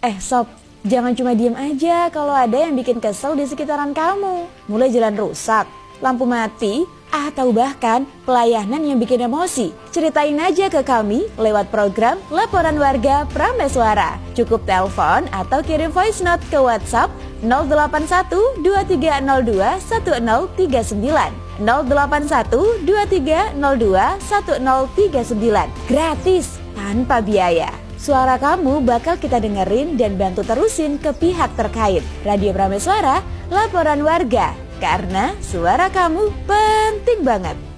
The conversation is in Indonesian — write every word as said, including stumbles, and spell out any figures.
Eh sob, jangan cuma diem aja kalau ada yang bikin kesel di sekitaran kamu. Mulai jalan rusak, lampu mati, atau bahkan pelayanan yang bikin emosi. Ceritain aja ke kami lewat program Laporan Warga Prameswara. Cukup telepon atau kirim voice note ke WhatsApp nol delapan satu dua tiga nol dua satu nol tiga sembilan nol delapan satu dua tiga nol dua satu nol tiga sembilan. Gratis, tanpa biaya. Suara kamu bakal kita dengerin dan bantu terusin ke pihak terkait. Radio Prameswara, Laporan Warga. Karena suara kamu penting banget.